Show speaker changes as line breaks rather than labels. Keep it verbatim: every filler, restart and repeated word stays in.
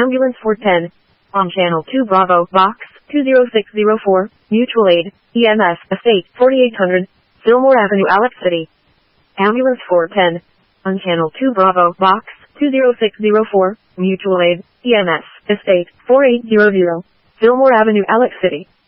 Ambulance four ten. On Channel two Bravo, Box two zero six zero four, Mutual Aid, E M S, Estate, forty-eight hundred, Fillmore Avenue, Alex City. Ambulance four ten. On Channel two Bravo, Box two zero six zero four, Mutual Aid, E M S, Estate, four eight zero zero, Fillmore Avenue, Alex City.